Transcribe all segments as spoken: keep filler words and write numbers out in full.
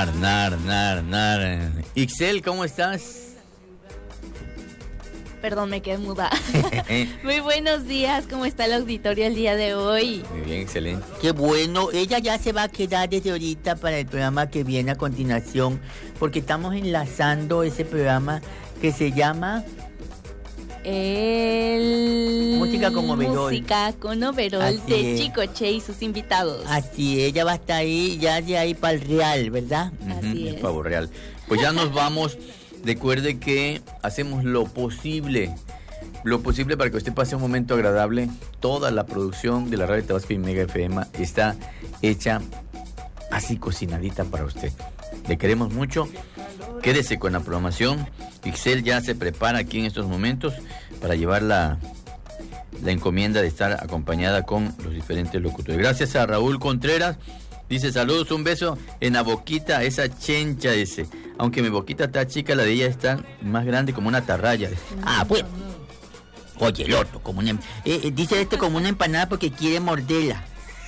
nar, nar, nar, nar. Ixel, ¿cómo estás? Perdón, me quedé muda. Muy buenos días, ¿cómo está el auditorio el día de hoy? Muy bien, excelente. Qué bueno, ella ya se va a quedar desde ahorita para el programa que viene a continuación, porque estamos enlazando ese programa que se llama... El... Música con Overol. Música con Overol Así de es. Chicoche y sus invitados. Así, ella va a estar ahí, ya de ahí para el Real, ¿verdad? Así Ujú, es. el pavo real. Pues ya nos vamos. Recuerde que hacemos lo posible, lo posible para que usted pase un momento agradable. Toda la producción de la Radio Tabasco y Mega F M está hecha así cocinadita para usted. Le queremos mucho. Quédese con la programación. Ixel ya se prepara aquí en estos momentos para llevar la, la encomienda de estar acompañada con los diferentes locutores. Gracias a Raúl Contreras. Dice, saludos, un beso en la boquita, esa chencha ese. Aunque mi boquita está chica, la de ella está más grande como una atarraya. Ah, pues. Oye, el otro, como una... eh, eh, dice este como una empanada porque quiere morderla.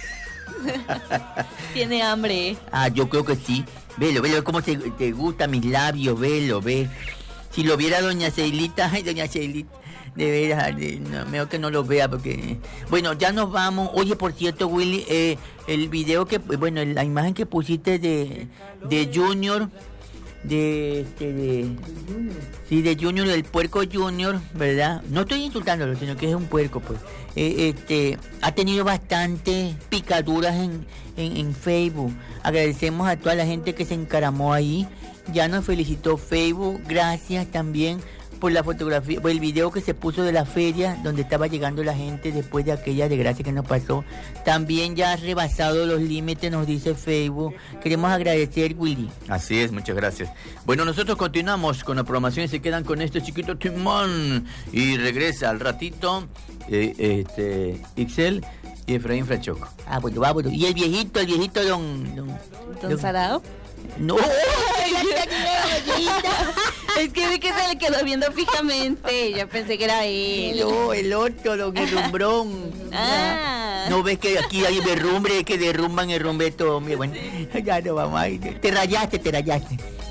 Tiene hambre. Ah, yo creo que sí. Velo, velo cómo te, te gustan mis labios, velo, ve. Si lo viera doña Ceilita, ay, doña Ceilita, de veras, de, no, mejor que no lo vea porque... Bueno, ya nos vamos. Oye, por cierto, Willy, eh, el video que, bueno, la imagen que pusiste de, de Junior, de, este, de... Sí, de Junior, del puerco Junior, ¿verdad? No estoy insultándolo, sino que es un puerco, pues. Eh, este, ha tenido bastantes picaduras en, en, en Facebook. Agradecemos a toda la gente que se encaramó ahí. Ya nos felicitó Facebook. Gracias también por la fotografía, por el video que se puso de la feria donde estaba llegando la gente después de aquella desgracia que nos pasó. También ya ha rebasado los límites, nos dice Facebook. Queremos agradecer, Willy. Así es, muchas gracias. Bueno, nosotros continuamos con la programación y se quedan con este chiquito timón. Y regresa al ratito eh, este Ixel y Efraín Frachoco. Ah, bueno, vámonos. Y el viejito, el viejito don... Don, ¿Don Sarao? No, Es que vi que se le quedó viendo fijamente. Yo pensé que era él. no, el otro, don Herrumbrón. Ah. No ves que aquí hay derrumbre, que derrumban el rumbeto, hombre. Bueno, ya no vamos a ir. Te rayaste, te rayaste.